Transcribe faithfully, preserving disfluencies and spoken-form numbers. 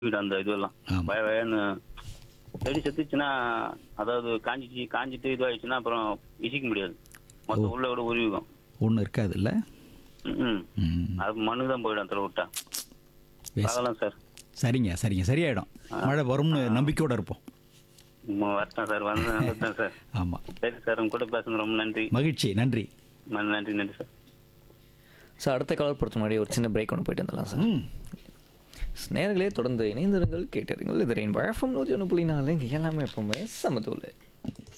வீடு அந்த இதுவெல்லாம் ஆமா. வய வயன்னு செடி செத்துச்சுன்னா, அதாவது காஞ்சிச்சு காஞ்சிட்டு இதுவாயிடுச்சுன்னா அப்புறம் இசிக்க முடியாது. மொத்தம் உள்ள விட உருவிக்கும். ஒன்றும் இருக்காதுல்ல. ம் ம். அது மண்ணு தான் போயிடும் அதில் விட்டா. Waste. பார்க்கலாம் சார். சரிங்க சரிங்க சரியாயிடும். மழை வரும்னு நம்பிக்கையோடு இருப்போம். ம், வரட்டேன் சார். வந்து வந்துட்டேன் சார். ஆமாம். சரி சார், உங்க கூட பேசுனது ரொம்ப நன்றி. மகிழ்ச்சி. நன்றி. நன்றி நன்றி சார். சார் அடுத்த காலர் பொறுத்த முன்னாடி ஒரு சின்ன பிரேக் ஒன்று போயிட்டு வந்துடலாம் சார். ம். நேயர்களே தொடர்ந்து இணைந்திருங்கள், கேட்டிருங்கள். இது ரெயின் எஃப்எம் நூற்றி ஒன்று புள்ளி நாலு இங்கே எல்லாமே எப்பவுமே சமதூள்.